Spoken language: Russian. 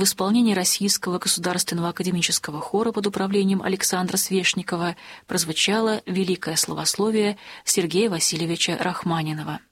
в исполнении Российского государственного академического хора под управлением Александра Свешникова прозвучало великое словословие Сергея Васильевича Рахманинова.